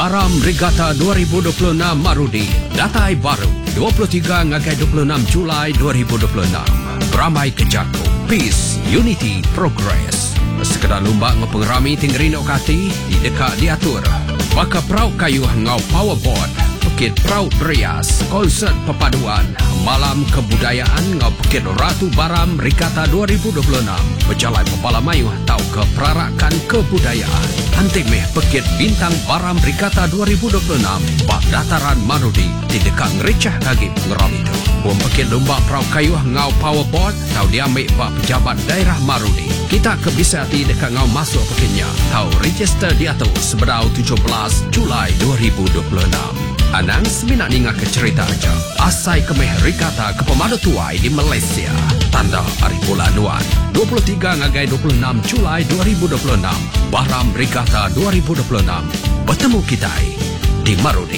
Baram Regatta 2026 Marudi. Datai baru 23 ngagai 26 Julai 2026. Beramai Kejaku. Peace, Unity, Progress. Sekedar lumba ngepengrami tinggerino kati di dekat diatur. Maka perau kayu ngau powerboard. Bukit Perahu Berias, konsert perpaduan, malam kebudayaan ngau Bukit Ratu Baram Regatta 2026. Berjalan Pepala-Mayu tahu ke perarakan kebudayaan. Antimeh Bukit Bintang Baram Regatta 2026, Bak Dataran Marudi di dekat Ngericah Kagip Ngeram itu. Buang Bukit Lumba Perahu Kayu ngau powerboard tahu diambil Bak Pejabat Daerah Marudi. Kita ke bisa di dekat ngau masuk Bukitnya. Tahu register diatur sebedau 17 Julai 2026. Anang seminat ninga ke cerita aja. Asai kemeh Regatta ke Pemadu Tuai di Malaysia. Tanda Hari Bulan Nuan 23 ngagai 26 Julai 2026. Baram Regatta 2026. Bertemu kita di Marudi.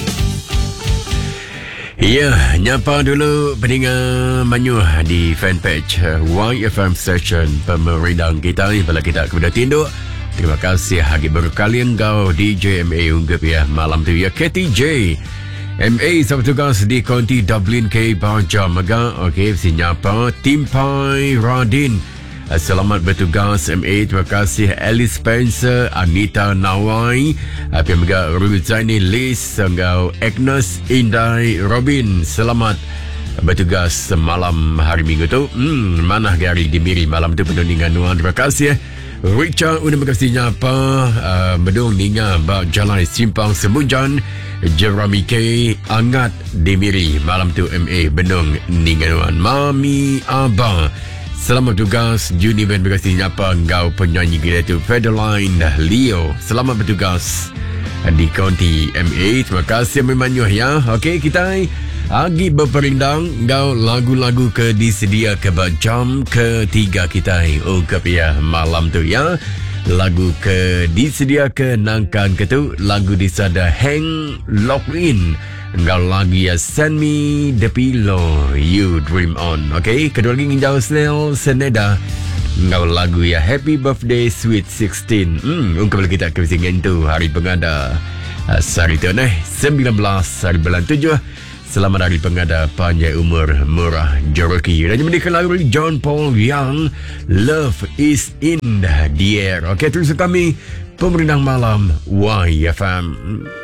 Ya, nyapa dulu pendengar Manyuh di fanpage YFM Station pemerindang kita pada kita kepada tinduk. Terima kasih hari berkali engkau DJ MA unggap ya malam tu ya KTJ MA sama tugas di Konti Dublin K Baja Maga. Okey, sinyapa Timpai Radin. Selamat bertugas MA. Terima kasih Alice Spencer, Anita Nawai, Pemega Ruzaini Liz, engkau Agnes Indai Robin. Selamat bertugas malam hari Minggu tu. Mana hari di Miri malam tu penundingan nuan. Terima kasih. Richard terima kasih nyapa Bedung Ninga Bak Jalan Simpang Semunjan Jeremy K Angat Demiri malam tu MA Bedung Ninganuan. Mami Abang selamat tugas. Juni terima kasih nyapa engkau penyanyi kita tu Federline Leo. Selamat bertugas di Konti MA. Terima kasih memanyuh ya. Okey, kita lagi berperindang ngau lagu-lagu ke disedia ke jam ketiga kita ungkap ya malam tu ya. Lagu ke disedia ke nangkan ke tu lagu disada Hang Lockin. Ngau lagi ya Send Me The Pillow You Dream On. Okay, kedua lagi nginjau Snell Seneda ngau lagu ya Happy Birthday Sweet 16. Ungkap kita ke sini tu hari pengada Sari tu 19 hari bulan 7. Selamat hari pengada panjang umur murah Joroki. Dan mendengarkan lagu John Paul Young Love Is In The Air. Okey, terus kami pemerintah malam YFM.